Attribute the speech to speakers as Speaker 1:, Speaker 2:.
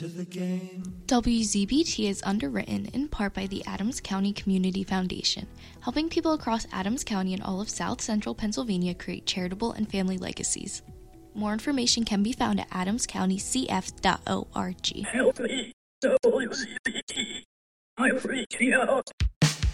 Speaker 1: WZBT is underwritten in part by the Adams County Community Foundation, helping people across Adams County and all of South Central Pennsylvania create charitable and family legacies. More information can be found at adamscountycf.org.
Speaker 2: Help me, WZBT. I'm freaking out.